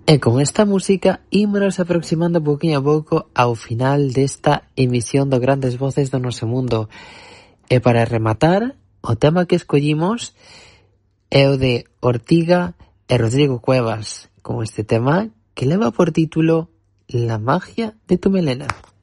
E con esta música ímonos aproximando pouquinho a pouco ao final desta emisión do Grandes Voces do Noso Mundo. E para rematar, o tema que escollimos é o de Ortiga e Rodrigo Cuevas, con este tema que leva por título La magia de tu melena.